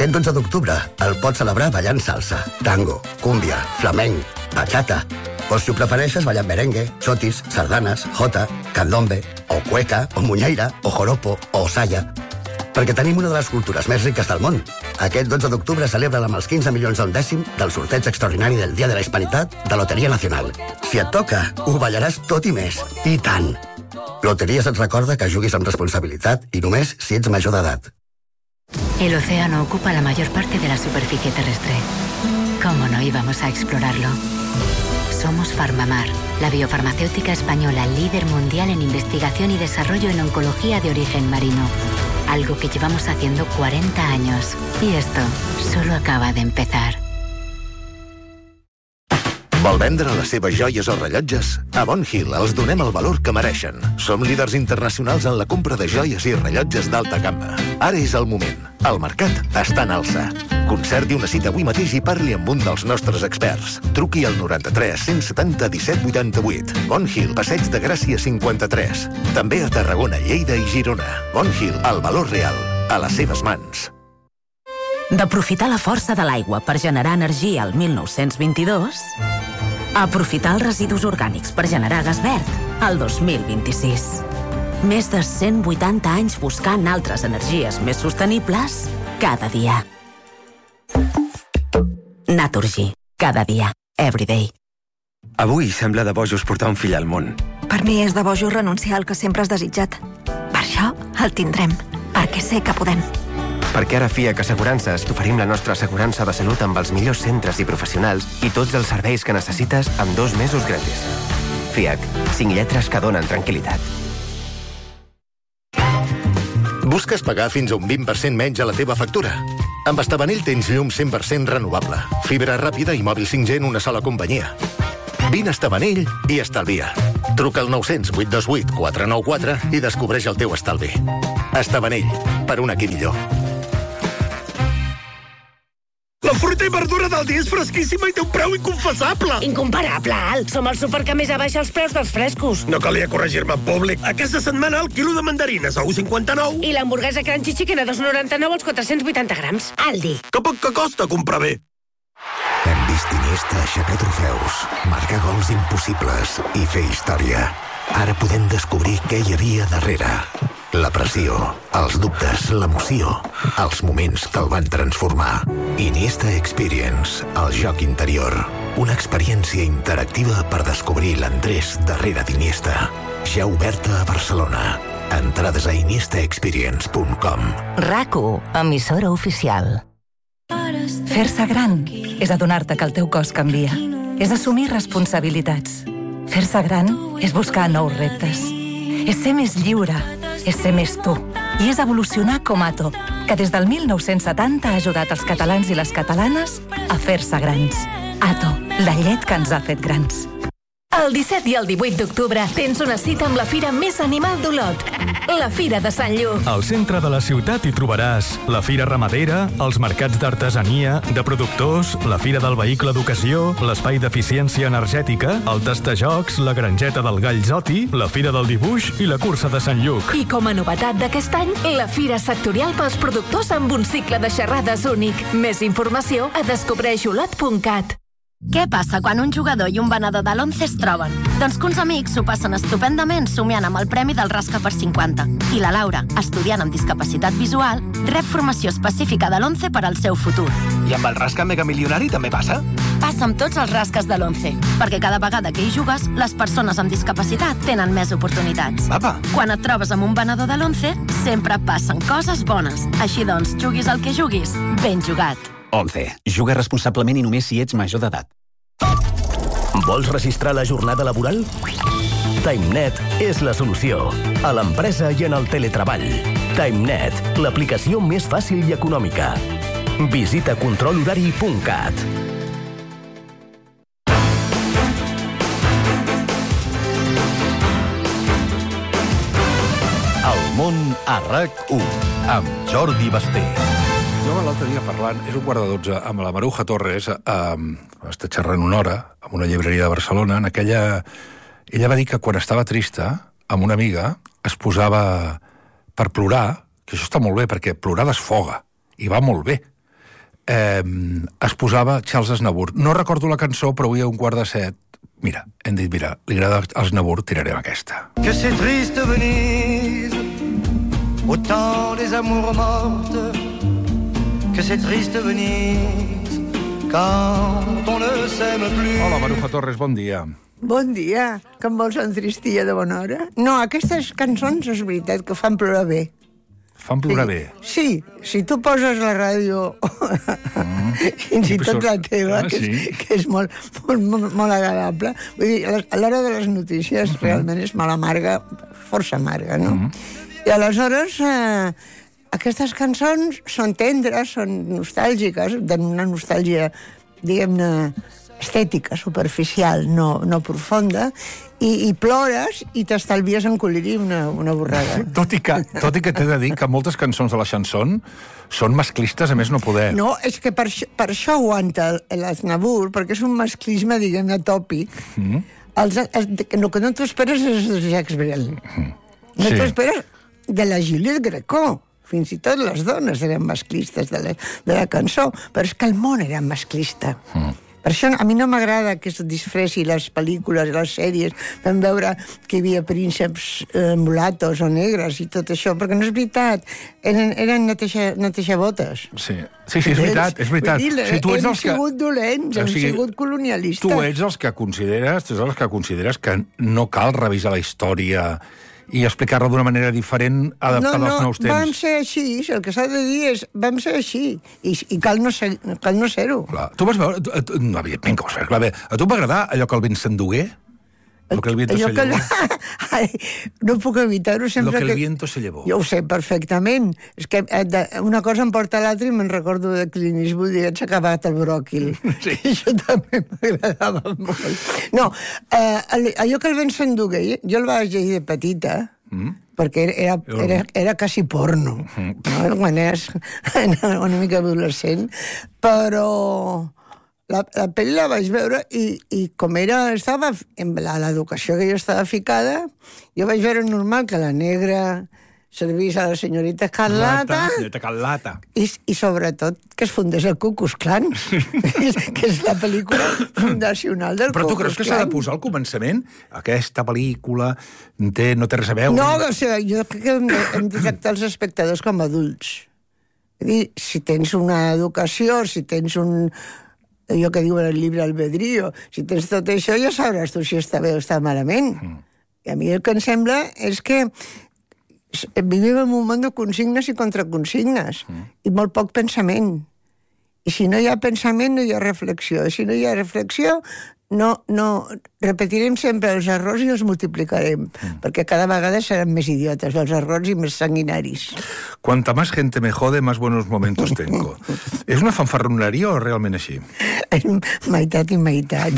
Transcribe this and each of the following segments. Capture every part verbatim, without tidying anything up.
Aquest dotze d'octubre el pots celebrar ballant salsa, tango, cúmbia, flamenc, bachata. O si ho prefereixes, ballant merengue, chotis, sardanes, jota, candombe, o cueca, o muñeira, o joropo, o saya. Perquè tenim una de les cultures més riques del món. Aquest dotze d'octubre celebra amb els quinze milions a un dècim del sorteig extraordinari del Dia de la Hispanitat de Loteria Nacional. Si et toca, ho ballaràs tot i més. I tant! Loteries et recorda que juguis amb responsabilitat i només si ets major d'edat. El océano ocupa la mayor parte de la superficie terrestre. ¿Cómo no íbamos a explorarlo? Somos Farmamar, la biofarmacéutica española líder mundial en investigación y desarrollo en oncología de origen marino. Algo que llevamos haciendo cuarenta años. Y esto solo acaba de empezar. Vol vendre les seves joies o rellotges? A Bon Hill els donem el valor que mereixen. Som líders internacionals en la compra de joies i rellotges d'alta gamma. Ara és el moment. El mercat està en alça. Concerti una cita avui mateix i parli amb un dels nostres experts. Truqui al noranta-tres cent setanta disset vuitanta-vuit. Bon Hill, Passeig de Gràcia cinquanta-tres. També a Tarragona, Lleida i Girona. Bon Hill, el valor real, a les seves mans. D'aprofitar la força de l'aigua per generar energia al mil nou-cents vint-i-dos... aprofitar els residus orgànics per generar gas verd al dos mil vint-i-sis. Més de cent vuitanta anys buscant altres energies més sostenibles cada dia. Naturgy. Cada dia. Everyday. Avui sembla de bojos portar un fill al món. Per mi és de bojos renunciar al que sempre has desitjat. Per això el tindrem, perquè sé que podem. Perquè ara FIAC Assegurances t'oferim la nostra assegurança de salut amb els millors centres i professionals i tots els serveis que necessites amb dos mesos gratis. FIAC. Cinc lletres que donen tranquil·litat. Busques pagar fins a un vint per cent menys a la teva factura? Amb Estabanell tens llum cent per cent renovable, fibra ràpida i mòbil cinc G en una sola companyia. Vine a Estabanell i estalvia. Truca al nou zero zero vuit dos vuit quatre nou quatre i descobreix el teu estalvi. Estabanell, per un aquí millor. La fruita i verdura del dia és fresquíssima i té un preu inconfessable. Incomparable, Al. Som el súper que més abaixa els preus dels frescos. No calia corregir-me en públic. Aquesta setmana el quilo de mandarines a un cinquanta-nou. I l'hamburguesa Crunchy Chicken a dos noranta-nou als quatre-cents vuitanta grams. Aldi. Que poc que costa comprar bé. Hem vist Iniesta aixecar trofeus, marcar gols impossibles i fer història. Ara podem descobrir què hi havia darrere. La pressió, els dubtes, l'emoció, els moments que el van transformar. Iniesta Experience, el joc interior. Una experiència interactiva per descobrir l'Andrés darrere d'Iniesta. Ja oberta a Barcelona. Entrades a iniesta experience punt com. RAC u, emissora oficial. Fer-se gran és adonar-te que el teu cos canvia. És assumir responsabilitats. Fer-se gran és buscar nous reptes. És ser més lliure. És ser més tu. I és evolucionar com Ato, que des del mil nou-cents setanta ha ajudat els catalans i les catalanes a fer-se grans. Ato, la llet que ens ha fet grans. El disset i el divuit d'octubre tens una cita amb la fira més animal d'Olot, la Fira de Sant Lluc. Al centre de la ciutat hi trobaràs la Fira Ramadera, els mercats d'artesania, de productors, la Fira del Vehicle d'Ocasió, l'Espai d'Eficiència Energètica, el Tastajocs, la Grangeta del Gall Zoti, la Fira del Dibuix i la Cursa de Sant Lluc. I com a novetat d'aquest any, la Fira Sectorial pels productors amb un cicle de xerrades únic. Més informació a descobreix olot punt cat. Què passa quan un jugador i un venedor de l'Once es troben? Doncs que uns amics s'ho passen estupendament somiant amb el premi del Rasca per cinquanta. I la Laura, estudiant amb discapacitat visual, rep formació específica de l'Once per al seu futur. I amb el Rasca Megamilionari també passa? Passa amb tots els rasques de l'Once, perquè cada vegada que hi jugues, les persones amb discapacitat tenen més oportunitats. Apa. Quan et trobes amb un venedor de l'Once, sempre passen coses bones. Així doncs, juguis el que juguis, ben jugat. Once. Juga responsablement i només si ets major d'edat. Vols registrar la jornada laboral? TimeNet és la solució. A l'empresa i en el teletreball. TimeNet, l'aplicació més fàcil i econòmica. Visita control horari punt cat. El món a RAC u, amb Jordi Basté. Jo l'altre dia parlant, és un quart de dotze, amb la Maruja Torres, eh, està xerrant una hora, en una llibreria de Barcelona, en aquella... Ella va dir que quan estava trista, amb una amiga, es posava per plorar, que això està molt bé, perquè plorar desfoga, i va molt bé. eh, es posava Charles Aznavour. No recordo la cançó, però avui a un quart de set, mira, hem dit, mira, li agrada als Aznavour, tirarem aquesta. Que c'est triste Venise, au temps des amours mortes, que c'est triste Venise, quand on ne s'aime plus. Hola, Maruja Torres, bon dia. Bon dia, que em vols entristilla de bona hora? No, aquestes cançons és veritat que fan plorar bé. Fan plorar bé? Sí, si tu poses la ràdio, mm. fins i tot la teva, ah, que, és, sí? que és molt, molt, molt, molt agradable, vull dir, a l'hora de les notícies mm. realment és molt amarga, força amarga, no? Mm. I aleshores, eh, aquestes cançons són tendres, són nostàlgiques, d'una nostàlgia, diguem-ne, estètica, superficial, no, no profunda, i, i plores i t'estalvies encolir-hi una, una borrada. Tot i que, tot i que t'he de dir que moltes cançons de la chanson són masclistes, a més no poder. No, és que per, per això aguanta l'Aznavour, perquè és un masclisme, diguem-ne, tòpic. Mm. Els, els, el que no t'ho esperes és de Jacques Brel. Mm. No sí. t'ho esperes de la Juliette Gréco. Fins i tot les dones eren masclistes de la, de la cançó, però és que el món era masclista. Mm. Per això a mi no m'agrada que es disfressi les pel·lícules, les sèries, vam veure que hi havia prínceps eh, mulatos o negres i tot això, perquè no és veritat, eren, eren neteja, netejabotes. Sí. sí, sí, és veritat, és veritat. Dir, sí, tu ets hem els que... sigut dolents, hem o sigui, sigut colonialistes. Tu ets els que consideres, tu ets els que consideres que no cal revisar la història i explicar-la d'una manera diferent adaptada no, no, als nous temps. No, no, vam ser així, el que s'ha de dir és vam ser així, i, i cal no ser, cal no ser-ho. Clar. Tu vas veure... Tu, tu, no, evidentment que vas veure, clar, bé. A tu m'agradar allò que el vent s'endugué? Lo que el viento se llevó. Ai, no puc evitar-ho sempre. Lo que el que... viento se llevó. Jo ho sé perfectament. És que una cosa em porta a l'altra i me'n recordo de Clint Eastwood i s'ha acabat el bròquil. Sí. I això també m'agradava molt. No, eh, allò que el vent s'endugué, jo el vaig llegir de petita, mm. perquè era, era, era quasi porno, mm. no? Quan eres una mica adolescent, però... La, la pel·li la vaig veure i, i com era, estava en l'educació que jo estava ficada, jo vaig veure normal que la negra servís a la senyorita Escarlata, Escarlata. I, i sobretot que es fundés el Ku Klux Klan, que és la pel·lícula fundacional del Ku Klux Klan. Però tu creus que s'ha de posar al començament? Aquesta pel·lícula té, no té res a veure? No, o sigui, jo crec que hem de, hem de tractar els espectadors com a adults. És dir, si tens una educació, si tens un... allò que diuen el llibre Albedrío, si tens tot això ja sabràs tu si està bé o està malament. Mm. I a mi el que em sembla és que vivim en un món de consignes i contraconsignes, mm. i molt poc pensament. I si no hi ha pensament, no hi ha reflexió. I si no hi ha reflexió, no, no repetirem sempre els errors i els multiplicarem, mm. perquè cada vegada seran més idiotes els errors i més sanguinaris. Cuanta más gente me jode, más buenos momentos tengo. ¿És una fanfarroneria o realment així? Meitat i meitat.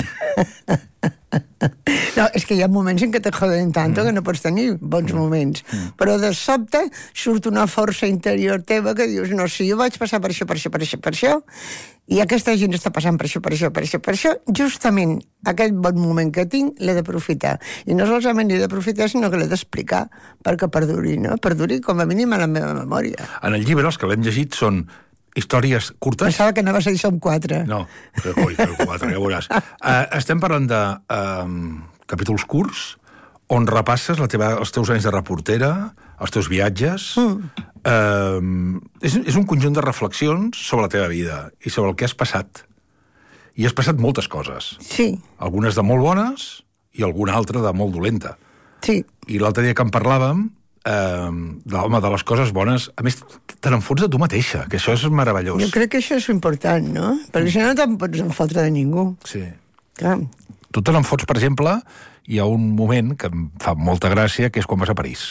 No, és que hi ha moments en què te joden tant mm. que no pots tenir bons mm. moments. Mm. Però de sobte surt una força interior teva que dius, no, si jo vaig passar per això, per això, per això, per això, i aquesta gent està passant per això, per això, per això, per això, justament aquest bon moment que tinc l'he d'aprofitar. I no solament l'he d'aprofitar, sinó que l'he d'explicar perquè perduri, no? Perduri com a mínim a la meva memòria. En el llibre, els que l'hem llegit, són històries curtes. Pensava que anaves a dir som quatre. No, però coi, quatre, ja veuràs. Uh, estem parlant de uh, capítols curts, on repasses la teva, els teus anys de reportera, els teus viatges. Mm. Uh, és, és un conjunt de reflexions sobre la teva vida i sobre el que has passat. I has passat moltes coses. Sí. Algunes de molt bones i alguna altra de molt dolenta. Sí. I l'altre dia que en parlàvem, eh, de, home, de les coses bones, a més, te n'enfots de tu mateixa, que això és meravellós. Jo crec que això és important, no? Perquè si no te'n pots enfotre de ningú. Sí. Clar. Tu te n'enfots, per exemple, hi ha un moment que em fa molta gràcia, que és quan vas a París.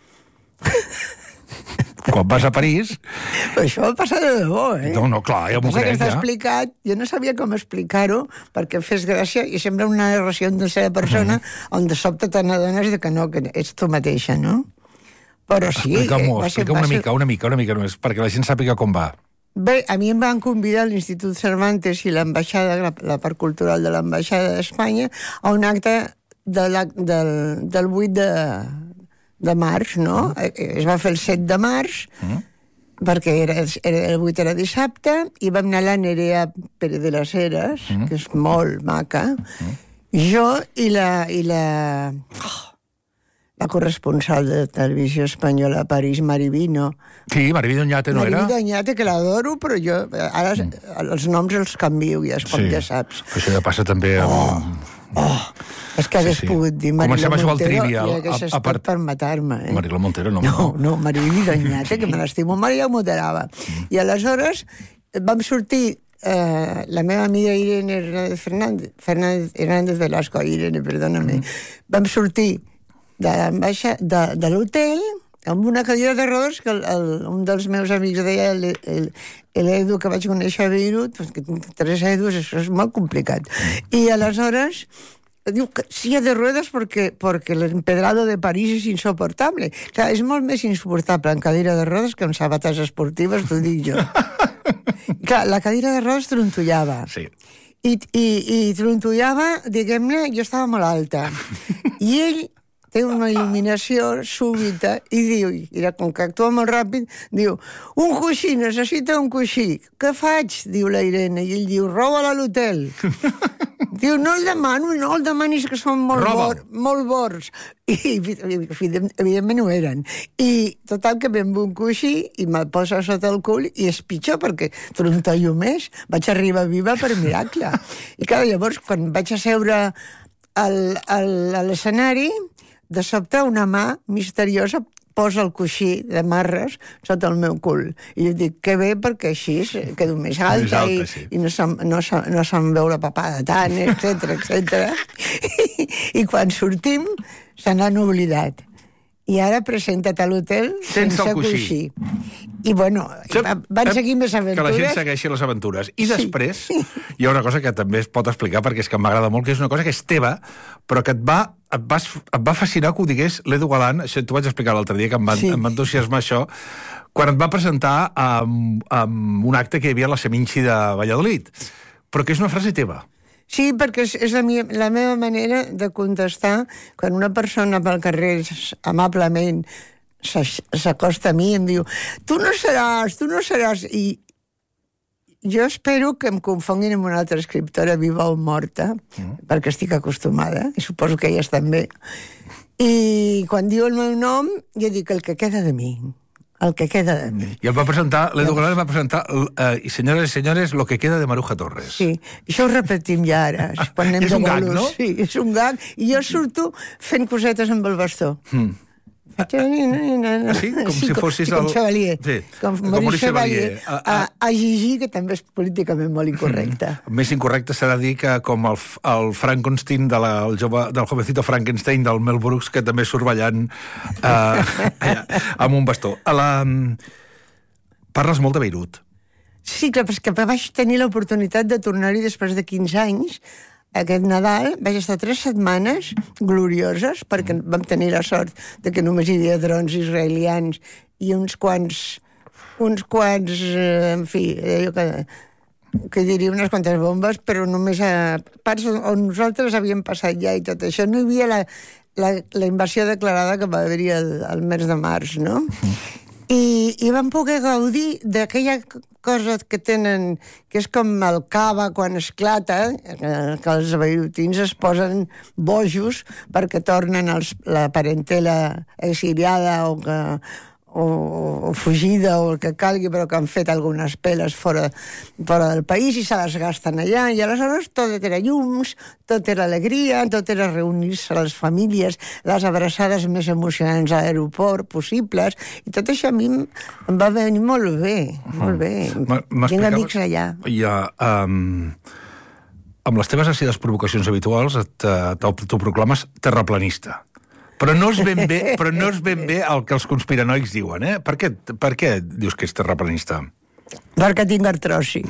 Quan vas a París... Però això va passar de debò, eh? No, no, clar, ja m'ho crec, ja. Explicat, jo no sabia com explicar-ho perquè fes gràcia i sembla una narració de la seva persona mm. on de sobte te n'adones que no, que ets tu mateixa, no? Però sí... Explica-m'ho, eh, explica una ser... mica, una mica, una mica només, perquè la gent sàpiga com va. Bé, a mi em van convidar a l'Institut Cervantes i l'ambaixada, la, la part cultural de l'ambaixada d'Espanya, a un acte de la, del, del vuit de... de març, no? Mm. Es va fer el set de març, mm. perquè era, era, el vuit era dissabte, i vam anar a la Nerea Pérez de las Heras, mm. que és molt maca, mm. jo i la... I la... Oh, la corresponsal de Televisió Espanyola a París, Marivino. Sí, Marivino Oñate no Marivino era? Marivino Oñate, que l'adoro, però jo ara mm. els noms els canvio, ja, com sí. ja saps. Però això ja passa també amb... Oh, oh, és que hagués sí, sí. pogut dir Marilo Montero i hagués estat part... per matar-me. Eh? Marilo Montero no. No, no, Marivino Oñate, que me l'estimo molt, ja ho moderava. Mm. I aleshores vam sortir Uh, la meva amiga Irene Hernández Fernández, Fernández Hernández Velasco, Irene, perdóname, mm. vam sortir de, de, de l'hotel amb una cadira de rodes que el, el, un dels meus amics deia l'Edu, que vaig conèixer a Beirut, que tres Edus, això és molt complicat. I aleshores diu que silla de ruedas porque, porque el empedrado de París és insoportable. Clar, és molt més insuportable en cadira de rodes que en sabates esportives, t'ho dic jo. Clar, la cadira de rodes trontollava. Sí. I, i, i trontollava, diguem-ne, jo estava molt alta. I ell té una il·luminació súbita i diu, i com que actua molt ràpid, diu, un coixí, necessita un coixí. Què faig? Diu la Irene. I ell diu, roba-la a l'hotel. Diu, no el demano, no el demanis, que són molt, bor, molt bors. I, evidentment ho eren. I total que vam un coixí i me'l posa sota el cul i és pitjor perquè trontollo més. Vaig arribar viva per miracle. I clar, llavors, quan vaig a seure al, al, a l'escenari, de sobte una mà misteriosa posa el coixí de marres sota el meu cul. I jo dic, que bé, perquè així quedo més alta, més alta i, sí. i no se'm, no, se, no se'm veu la papada tant, etcètera, etcètera. I, I quan sortim, se n'han oblidat. I ara presenta't a l'hotel sense, sense coixí. coixí. I, bueno, van seguir més aventures. Que la gent segueixi les aventures. I després, sí. hi ha una cosa que també es pot explicar, perquè és que m'agrada molt, que és una cosa que és teva, però que et va, et vas, et va fascinar que ho digués l'Edu Galán, això t'ho vaig explicar l'altre dia, que em va, sí. em va entusiasmar això, quan et va presentar amb, amb un acte que hi havia a la Seminci de Valladolid. Però que és una frase teva. Sí, perquè és, és la, mi, la meva manera de contestar quan una persona pel carrer amablement s'acosta a mi i em diu, tu no seràs, tu no seràs, i jo espero que em confonguin amb una altra escriptora viva o morta, mm. perquè estic acostumada, i suposo que elles també, i quan diu el meu nom jo dic el que queda de mi, el que queda de mi. I el va presentar, l'Edu Galán va presentar, uh, i senyores i senyores, lo que queda de Maruja Torres. Sí, això ho repetim ja ara. Quan anem és un de gag, no? Sí, és un gag, i jo surto fent cosetes amb el bastó. Mm. Sí, com sí, si fossis com, el... com Chevalier. Sí, com Maurice Chevalier. A, a, a Gigi, que també és políticament molt incorrecte. Mm. Més incorrecte serà dir que com el, el Frankenstein, de la, el jove, del jovencito Frankenstein del Mel Brooks, que també surt ballant eh, allà, amb un bastó. A la... Parles molt de Beirut. Sí, clar, perquè vaig tenir l'oportunitat de tornar-hi després de quinze anys. Aquest Nadal vaig estar tres setmanes glorioses, perquè vam tenir la sort de que només hi havia drons israelians i uns quants, uns quants, en fi, jo que, que diria unes quantes bombes, però només a parts on nosaltres havíem passat ja i tot això. No hi havia la, la, la invasió declarada que va haver-hi el, el mes de març, no? I, i vam poder gaudir d'aquella cosa que tenen, que és com el cava quan esclata, que els beirutins es posen bojos perquè tornen els, la parentela exiliada o que o, o fugida o el que calgui, però que han fet algunes peles fora, fora del país i se les gasten allà, i aleshores tot era llums, tot era alegria, tot era reunir-se les famílies, les abraçades més emocionants a l'aeroport possibles, i tot això a mi em va venir molt bé, molt bé. Tinc amics allà. Ja, um, amb les teves àcides provocacions habituals t'autoproclames terraplanista. Però no és ben bé, però no és ben bé el que els conspiranoics diuen, eh? Per què, per què dius que és terraplanista? Perquè tinc artrosi.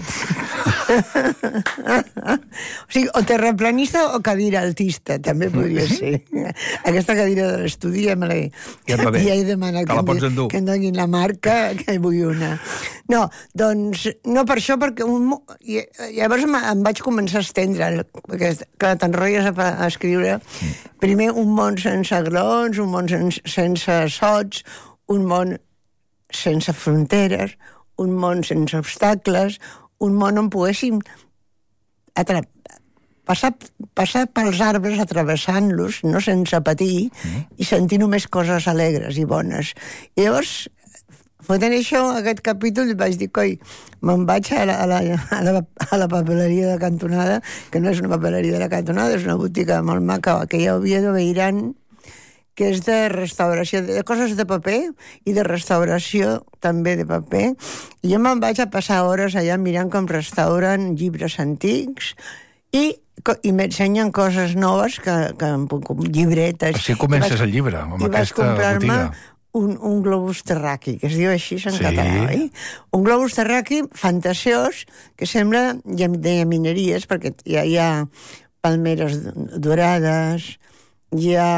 O sigui, o terraplanista o cadira altista, també podria ser. Aquesta cadira de l'estudi ja me l'he... Ja et va bé. Ja he demanat que, que, em, que em donin la marca, que vull una. No, doncs, no per això, perquè un, llavors em vaig començar a estendre, perquè, clar, t'enrotlles a, a escriure, primer un món sense glons, un món sense, sense sots, un món sense fronteres, un món sense obstacles, un món on poguéssim atra- passar, passar pels arbres atravessant-los, no sense patir, mm. i sentir només coses alegres i bones. I llavors, fotent això, aquest capítol, vaig dir, coi, me'n vaig a la, a, la, a, la, a la papeleria de cantonada, que no és una papeleria de la cantonada, és una botiga molt maca, que hi ha a Oviedo, Beirán, que és de restauració, de coses de paper i de restauració també de paper. I jo me'n vaig a passar hores allà mirant com restauren llibres antics i, i m'ensenyen coses noves, que, que, com llibretes. Així comences vaig, el llibre, amb aquesta botiga. Un, un globus terraqui, que es diu així en sí. català, oi? Un globus terraqui fantasiós, que sembla de llamineries, perquè ja hi ha palmeres dorades, hi ha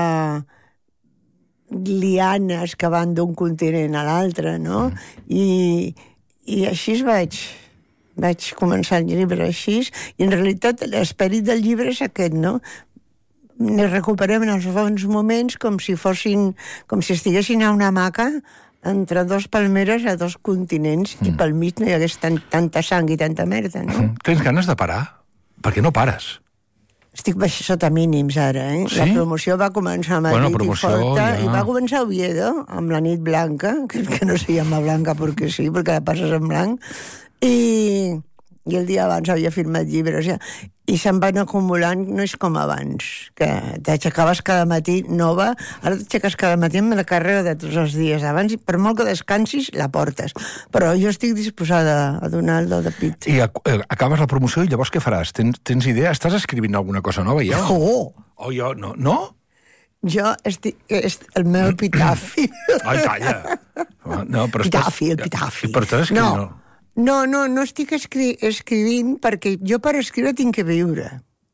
lianes que van d'un continent a l'altre, no? Mm. I, I així vaig, vaig començar el llibre així, i en realitat l'esperit del llibre és aquest, no? Ne recuperem en els bons moments com si fossin, com si estiguessin a una hamaca entre dos palmeres a dos continents, mm. i pel mig no hi hagués tant, tanta sang i tanta merda, no? Mm. Tens ganes de parar? Perquè no pares. Estic baix sota mínims ara, eh? Sí? La promoció va començar a Madrid bueno, i Forta, ja. i va començar a Oviedo, amb la nit blanca, que, que no se llama blanca perquè sí, perquè la passes en blanc, i, i el dia abans havia firmat llibres, ja. I se'n van acumulant, no és com abans, que t'aixecaves cada matí nova, ara t'aixeques cada matí amb la càrrega de tots els dies. Abans, per molt que descansis, la portes. Però jo estic disposada a donar el do de pit. I acabes la promoció i llavors què faràs? Tens, tens idea? Estàs escrivint alguna cosa nova ja? No! O jo, no? No? Jo estic... És el meu epitafi. Ai, calla! No, però epitafi, el epitafi. Però estàs escrivint... No. No, no, no estic escri escrivint perquè jo per escriure tinc que viure.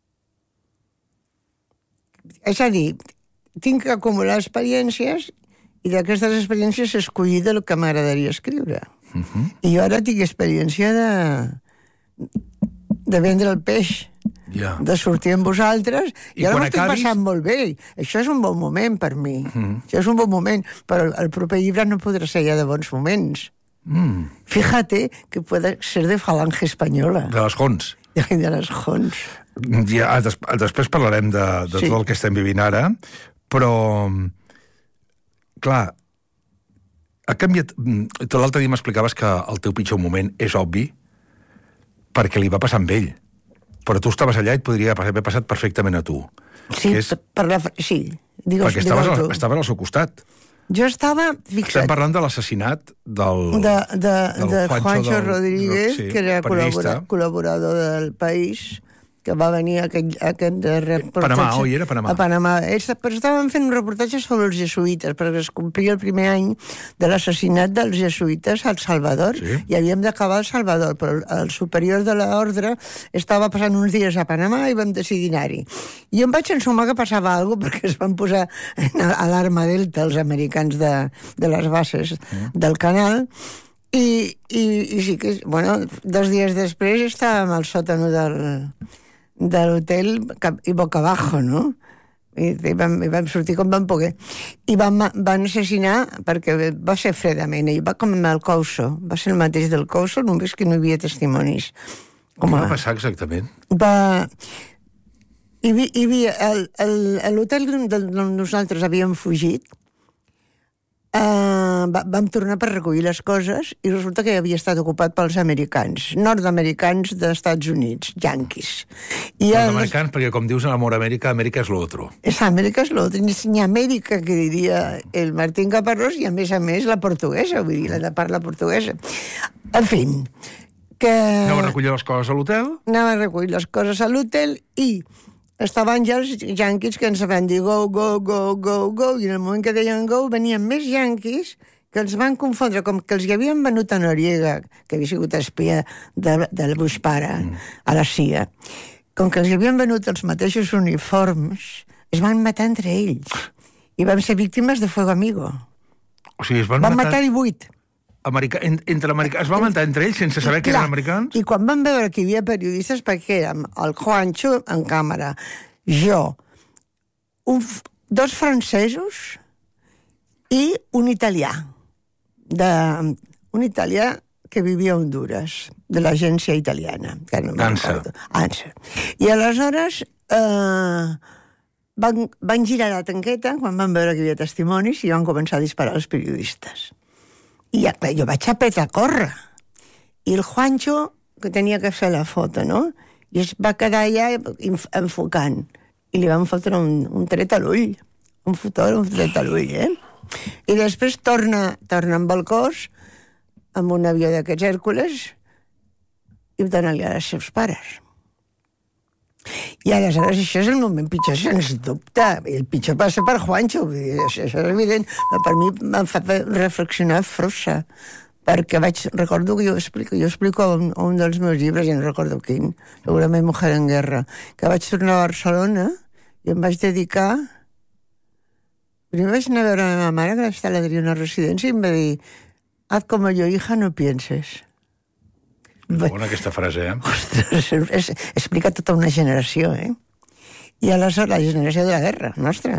És a dir, tinc que acumular experiències i d'aquestes experiències escollir el que m'agradaria escriure. Uh -huh. I jo ara tinc experiència de, de vendre el peix, yeah. de sortir amb vosaltres, i, i ara m'estic acabis... passant molt bé. Això és un bon moment per mi. Uh -huh. Això és un bon moment, però el proper llibre no podrà ser ja de bons moments. Mm. Fíjate que puede ser de falange espanyola. De les Jons. De les Jons. Ja, des, després parlarem de, de sí. tot el que estem vivint ara, però, clar, ha canviat... Tot l'altre dia m'explicaves que el teu pitjor moment és obvi perquè li va passar amb ell. Però tu estaves allà i et podria haver passat perfectament a tu. Sí, és... per la... sí. Digues, perquè estaves, al, estaves al seu costat. Jo estava... Fixa't, estem parlant de l'assassinat del... De, de, del de Juancho, Juancho del, Rodríguez, sí, que era col·labora, col·laborador del País, que va venir a aquest, a aquest reportatge... Panamà, oi, era Panamà. A Panamà. Ells, però estaven fent un reportatge sobre els jesuïtes, perquè es complia el primer any de l'assassinat dels jesuïtes al Salvador, sí. i havíem d'acabar al Salvador, però el superior de l'ordre estava passant uns dies a Panamà i vam decidir anar-hi. I em vaig ensumar que passava alguna cosa, perquè es van posar a l'arma delta els americans de, de les bases mm. del canal, i, i, i sí que, bueno, dos dies després estàvem al sòtano del... de l'hotel i boca abajo, no? I, i, vam, i vam sortir com vam poder. I van, van assassinar, perquè va ser fredament, i va com amb el Couso, va ser el mateix del Couso, només que no hi havia testimonis. Com va passar exactament? Va... Hi havia... L'hotel on nosaltres havíem fugit, Uh, va, vam tornar per recollir les coses i resulta que havia estat ocupat pels americans, nord-americans d'Estats Units, yanquis. Nord-americans, les... perquè com dius en l'amor Amèrica, Amèrica és l'altre. És Amèrica és l'altre, ni Amèrica, que diria el Martín Caparrós, i a més a més la portuguesa, vull dir, la de parla portuguesa. En fi, que... Anava a recollir les coses a l'hotel? Anava a recollir les coses a l'hotel i... estaven ja els yanquis que ens van dir go, go, go, go, go, i en el moment que deien go venien més yanquis que els van confondre, com que els hi havien venut a Noriega, que havia sigut espia de, del Bush pare, mm. a la C I A. Com que els hi havien venut els mateixos uniforms, es van matar entre ells. I vam ser víctimes de fuego amigo. O sigui, es van, van matar... matar divuit. America... Entre americans. Es va matar entre ells sense saber que eren americans? I quan van veure que hi havia periodistes, perquè érem el Juancho en càmera, jo, un, dos francesos i un italià. d'un italià que vivia a Honduras, de l'agència italiana. Que no Ansa. Ansa. I aleshores eh, van, van girar la tanqueta quan van veure que hi havia testimonis i van començar a disparar als periodistes. I ja, clar, jo vaig apretar a córrer. I el Juancho, que tenia que fer la foto, no? I es va quedar allà enfocant. I li van fotre un, un tret a l'ull. Un fotògraf, un tret a l'ull, eh? I després torna, torna amb el cos, amb un avió d'aquests Hèrcules, i dona-li als seus pares. I aleshores això és el moment pitjor, sens dubte. El pitjor passa per Juancho, vull dir, això, això és evident. Però per mi em fa reflexionar força, perquè vaig, recordo que jo explico, jo explico a un, a un dels meus llibres, ja no recordo quin, segurament Mujer en Guerra, que vaig tornar a Barcelona i em vaig dedicar... Primer vaig anar a veure la meva mare, que estava a l'Adrià a una residència, i em va dir, haz como yo, hija, no pienses. Bona aquesta frase, eh? Ostres, es, explica tota una generació, eh? I aleshores, la generació de la guerra, nostra.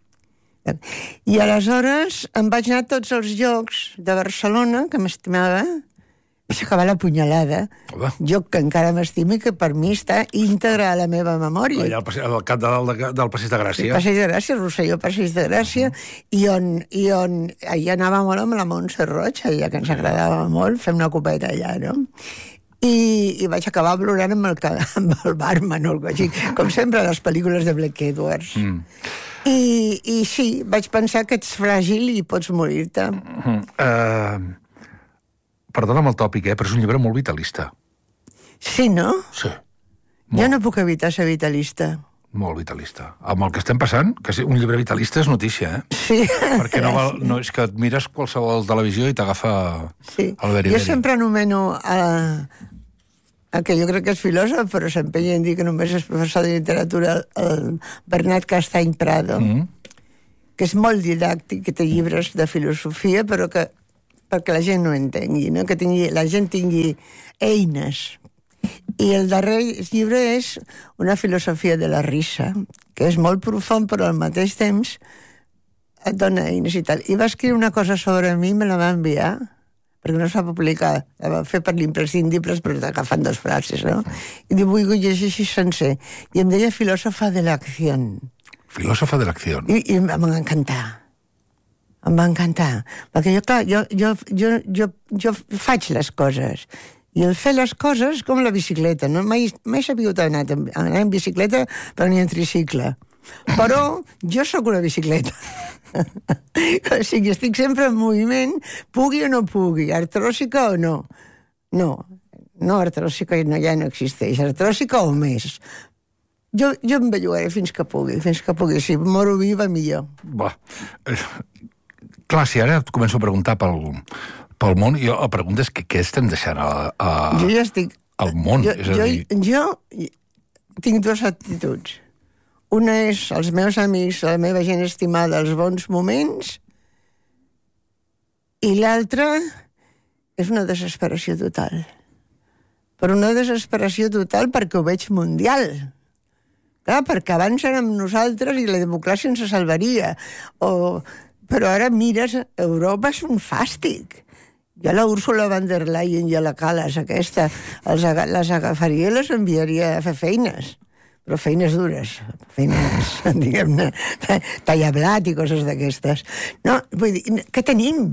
I aleshores em vaig anar a tots els llocs de Barcelona, que m'estimava, vaig acabar la punyalada, Hola. Lloc que encara m'estimo i que per mi està íntegre a la meva memòria. Allà al, passeig, al cap de, del, del Passeig de Gràcia. El Passeig de Gràcia, Rosselló, Passeig de Gràcia, uh-huh. i on, i on allà anava molt amb la Montse Roig, allà que ens agradava molt, fem una copeta allà, no? I, i vaig acabar plorant amb el, amb el barman o alguna cosa així, com sempre a les pel·lícules de Blake Edwards. Mm. I, I sí, vaig pensar que ets fràgil i pots morir-te. Mm. Uh, perdona'm el tòpic, eh, però és un llibre molt vitalista. Sí, no? Sí. Molt. Jo no puc evitar ser vitalista. Molt vitalista. Amb el que estem passant, que un llibre vitalista és notícia, eh? Sí. Perquè no, val, no és que et mires qualsevol televisió i t'agafa sí. el beriberi. Jo sempre anomeno a, el que jo crec que és filòsof, però s'empenya en dir que només és professor de literatura, el Bernat Castany Prado, mm. que és molt didàctic, que té llibres de filosofia, però que perquè la gent no entengui, no? Que tingui, la gent tingui eines. I el darrer llibre és una filosofia de la risa, que és molt profund, però al mateix temps et dona eines i tal. I va escriure una cosa sobre mi, me la va enviar, perquè no s'ha publicat, la va fer per l'imprescindibles, però agafant dos frases, no? I diu, vull que ho llegeixi sencer. I em deia filòsofa de l'acció. Filòsofa de l'acció. I, i em va encantar. Em va encantar. Perquè jo, clar, jo, jo, jo, jo, jo faig les coses. I el fer les coses com la bicicleta, no? Mai, mai he sabut anar, anar en bicicleta, però ni en tricicle. Però jo sóc una bicicleta. O sigui, estic sempre en moviment, pugui o no pugui, artròsica o no. No, no artròsica no, ja no existeix, artròsica o més. Jo, jo em bellugaré fins que pugui, fins que pugui. Si moro viva, millor. Va. Eh, clar, si ara et començo a preguntar pel, pel món, jo la pregunta és que què estem deixant a, a, jo ja estic, al món? Jo, és a dir... jo, jo tinc dues actituds. Una és els meus amics, la meva gent estimada, els bons moments, i l'altra és una desesperació total. Però una desesperació total perquè ho veig mundial. Clar, perquè abans érem nosaltres i la democràcia ens salvaria. O... Però ara mires, Europa és un fàstic. Jo a la Úrsula von der Leyen i a la Calas aquesta, els, les agafaria i les enviaria a fer feines. Però feines dures, feines, diguem-ne, tallablat i coses d'aquestes. No, vull dir, què tenim?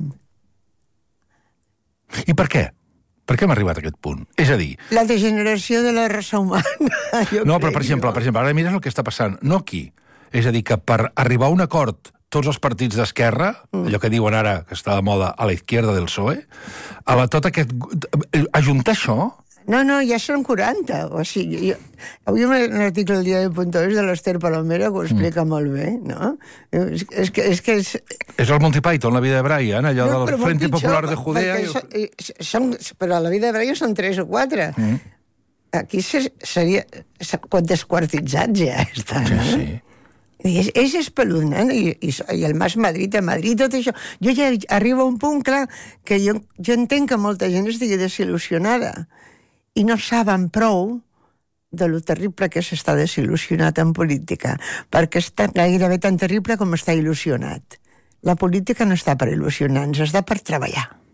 I per què? Per què hem arribat a aquest punt? És a dir... La degeneració de la raça humana. No, però per exemple, per exemple, ara mires el que està passant, no aquí. És a dir, que per arribar a un acord tots els partits d'esquerra, mm. allò que diuen ara, que està de moda, a la izquierda del P S O E, a la, tot aquest... ajuntar això... No, no, ja són quaranta. O sigui, jo... avui un article al Diari de .es de l'Ester Palomera que ho explica mm. molt bé, no? És, és que... És, que és... és el Monty Python, la vida de Brian, allò no, del Frente pitjor, Popular de Judea... I... Són, però la vida de Brian són tres o quatre. Mm. Aquí seria... Quan desquartitzats ja està, no? Sí, sí. És, és espeluznant, i, i, i el Mas Madrid a Madrid, tot això. Jo ja arribo a un punt, clar, que jo, jo entenc que molta gent estigui desil·lusionada i no saben prou de lo terrible que és estar desil·lusionat en política, perquè està gairebé tan terrible com està il·lusionat. La política no està per il·lusionar, ens està per treballar.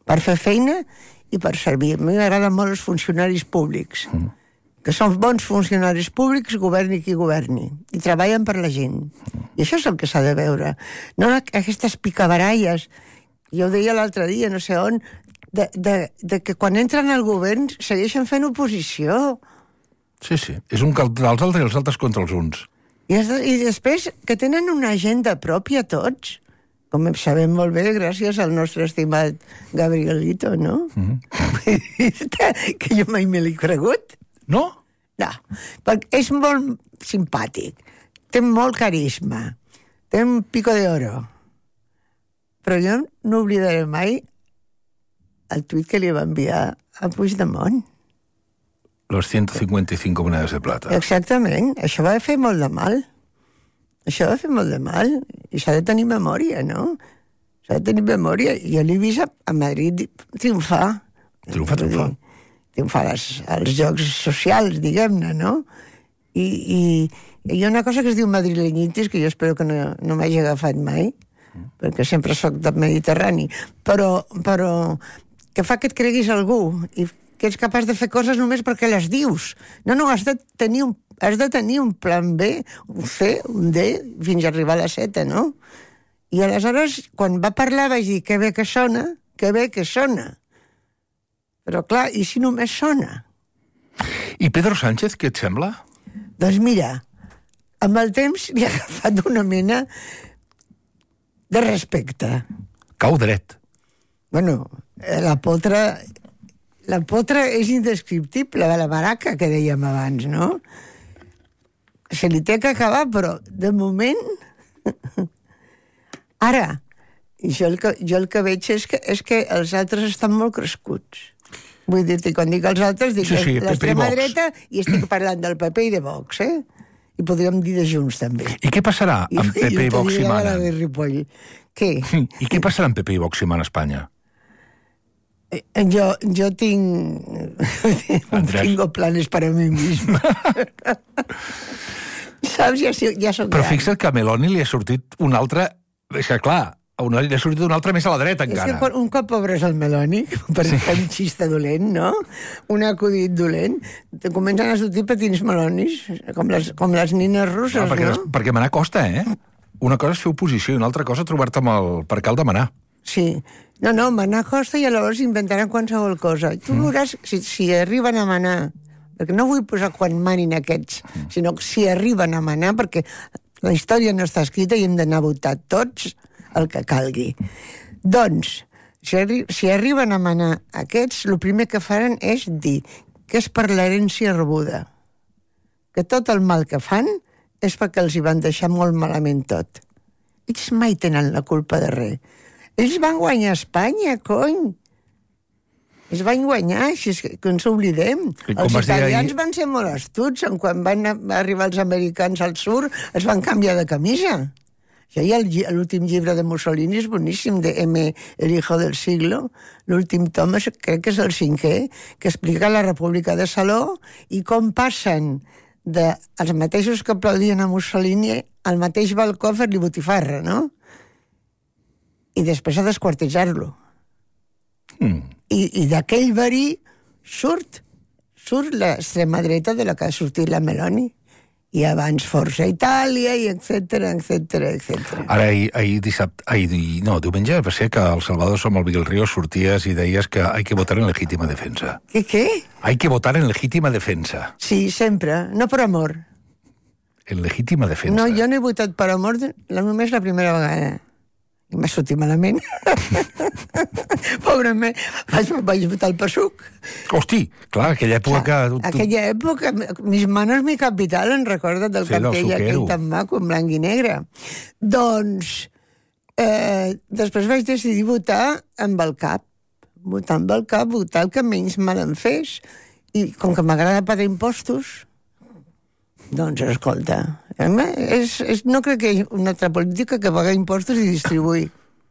per fer feina i per servir. A mi m'agraden molt els funcionaris públics, mm. que són bons funcionaris públics, governi qui governi, i treballen per la gent. Mm. I això és el que s'ha de veure. No aquestes picabaralles, jo ho deia l'altre dia, no sé on, de, de, de que quan entren al govern segueixen fent oposició. Sí, sí. És un contra els altres i els altres contra els uns. I, I després que tenen una agenda pròpia tots, com sabem molt bé gràcies al nostre estimat Gabrielito, no? Mm-hmm. Que jo mai me l'he cregut. No? No, perquè és molt simpàtic, té molt carisma, té un pico de oro. Però jo no oblidaré mai el tuit que li va enviar a Puigdemont. Los ciento cincuenta y cinco monedas de plata. Exactament. Això va fer molt de mal. Això va fer molt de mal. I s'ha de tenir memòria, no? S'ha de tenir memòria. Jo l'he vist a Madrid triomfar. Triomfar, triomfar. Triomfar als, als jocs socials, diguem-ne, no? I, i, i hi ha una cosa que es diu madrilenyitis, que jo espero que no, no m'hagi agafat mai, mm. perquè sempre soc del Mediterrani, però, però que fa que et creguis algú i que ets capaç de fer coses només perquè les dius. No, no, has de tenir un, has de tenir un plan B, un C, un D, fins a arribar a la Z, no? I aleshores, quan va parlar, vaig dir, que bé que sona, que bé que sona. Però clar, i si només sona? I Pedro Sánchez, què et sembla? Doncs mira, amb el temps li ha agafat una mena de respecte. Cau dret. Bueno, la potra... La potra és indescriptible, la maraca que dèiem abans, no? Se li té que acabar, però de moment... Ara, jo el que, jo el que veig és que, és que els altres estan molt crescuts. Vull dir-te, quan dic els altres, dic sí, sí, l'extrema dreta i estic parlant del P P i de Vox, eh? I podríem dir de Junts, també. I què passarà amb P P i, i Vox i Mana? Què? I què passarà amb P P i Vox i Mana a Espanya? Jo, jo tinc... Tengo planes para mí misma. Saps? Ja, ja soc Però gran. fixa't que a Meloni li ha sortit un altre... És que, clar, una, li ha sortit un altre més a la dreta, encara. És que un cop obres el Meloni, per sí. fer un xista dolent, no? Un acudit dolent, te comencen a sortir petits melonis, com les, com les nines russes, no? Perquè, no? perquè manar costa, eh? Una cosa és fer oposició i una altra cosa trobar-te amb el percal de manar. Sí. No, no, manar costa i llavors inventaran qualsevol cosa. Tu mm. veuràs si, si arriben a manar, perquè no vull posar quan manin aquests, mm. sinó si arriben a manar, perquè la història no està escrita i hem d'anar a votar tots el que calgui. Doncs, si, arri si arriben a manar aquests, el primer que faran és dir que és per l'herència rebuda. Que tot el mal que fan és perquè els hi van deixar molt malament tot. Ells mai tenen la culpa de res. Ells van guanyar Espanya, cony. Ells van guanyar, així que, que ens oblidem. Els italians van ser molt astuts, quan van arribar els americans al sud, es van canviar de camisa. Ja hi ha l'últim llibre de Mussolini, és boníssim, de M. El hijo del siglo. L'últim tom, crec que és el cinquè, que explica la República de Saló i com passen dels mateixos que aplaudien a Mussolini al mateix balcó a fer-li botifarra, no? I després a desquartejar-lo. Mm. I, i d'aquell verí surt, surt l'extrema dreta de la que ha sortit la Meloni. I abans Força Itàlia, i etcètera, etcètera, etcètera. Ara, ahir, ahir dissabte, ahir, no, diumenge, va ser que el Salvador Som el Miguel Ríos sorties i deies que hay que votar en legítima defensa. Què, què? Hay que votar en legítima defensa. Sí, sempre, no per amor. En legítima defensa. No, jo no he votat per amor només la primera vegada. I m'ha sortit malament. Pobre me, vaig, vaig votar el P S U C. Hosti, clar, aquella època... Clar, que... Aquella època, mis manos mi capital, en recorda't del sí, cartell aquell tan maco, en blanc i negre. Doncs, eh, després vaig decidir votar amb el cap. Votar amb el cap, votar el que menys mal em fes. I com que m'agrada pagar impostos, doncs, escolta, és, és, no crec que hi hagi una altra política que pagar impostos i distribuir.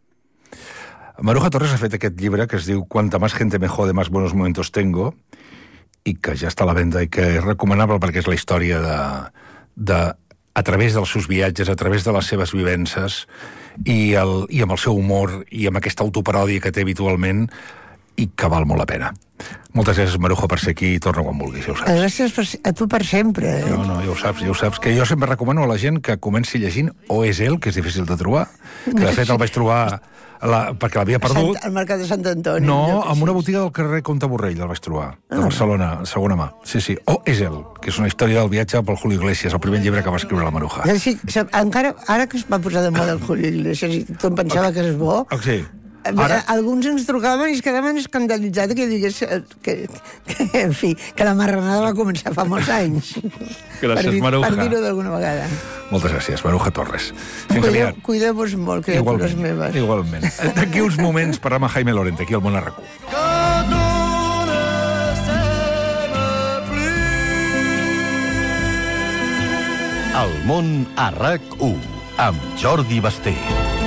Maruja Torres ha fet aquest llibre que es diu Cuanta más gente me jode, más buenos momentos tengo, i que ja està a la venda i que és recomanable perquè és la història de, de a través dels seus viatges, a través de les seves vivències i, el, i amb el seu humor i amb aquesta autoparòdia que té habitualment, i que val molt la pena. Moltes gràcies, Maruja, per ser aquí i torna quan vulguis, ja ho saps. Gràcies per, a tu per sempre. Eh? No, no, ja ho saps, ja ho saps. Que jo sempre recomano a la gent que comenci llegint O és el, que és difícil de trobar, que de fet el vaig trobar la, perquè l'havia perdut. Sant, al mercat de Sant Antoni. No, en una botiga del carrer Comte Borrell el vaig trobar, de Barcelona, segona mà. Sí, sí, O és el, que és una història del viatge pel Julio Iglesias, el primer llibre que va escriure la Maruja. Ja, sí, encara, ara que es va posar de moda el Julio Iglesias i tothom pensava okay. que és bo... Sí. Ara... Alguns ens trucaven i es quedaven escandalitzats que digués que, que, en fi, que la marranada va començar fa molts anys. Gràcies, per dir, Maruja. Per dir-ho d'alguna vegada. Moltes gràcies, Maruja Torres. Fins Cuideu, aviat. Cuideu-vos molt, criatures igualment, meves. Igualment. D'aquí uns moments parlem amb Jaime Lorente, aquí al Món a RAC u. El Món a RAC u, amb Jordi Basté.